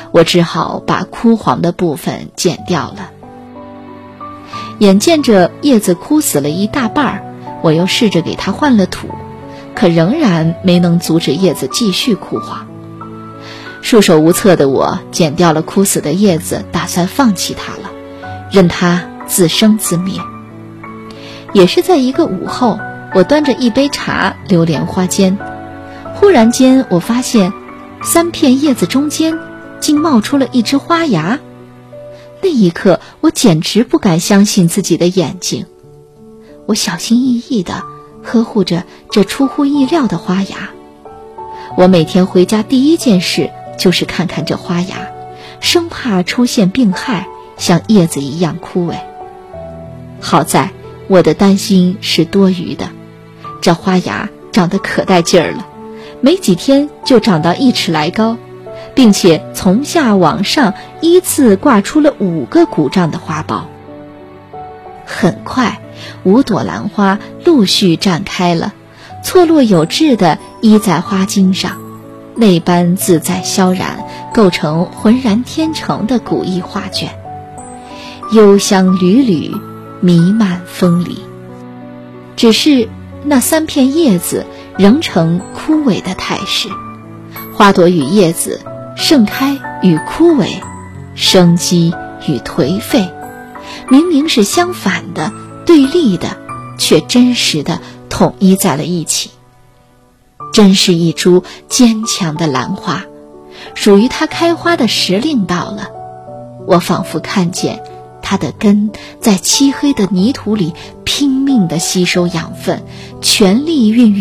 我只好把枯黄的部分剪掉了。眼见着叶子枯死了一大半，我又试着给它换了土，可仍然没能阻止叶子继续枯黄。束手无策的我剪掉了枯死的叶子，打算放弃它了，任它自生自灭。也是在一个午后，我端着一杯茶流连花间，忽然间我发现3片叶子中间竟冒出了一只花芽。那一刻我简直不敢相信自己的眼睛。我小心翼翼地呵护着这出乎意料的花芽。我每天回家第一件事就是看看这花芽，生怕出现病害，像叶子一样枯萎。好在我的担心是多余的，这花芽长得可带劲儿了，没几天就长到1尺来高，并且从下往上依次挂出了5个鼓胀的花苞。很快5朵兰花陆续绽开了，错落有致地依在花茎上，那般自在萧然，构成浑然天成的古意画卷，幽香缕缕，弥漫风里。只是那3片叶子仍呈枯萎的态势，花朵与叶子，盛开与枯萎，生机与颓废，明明是相反的、对立的，却真实的统一在了一起。真是一株坚强的兰花，属于它开花的时令到了。我仿佛看见它的根在漆黑的泥土里拼命地吸收养分，全力孕育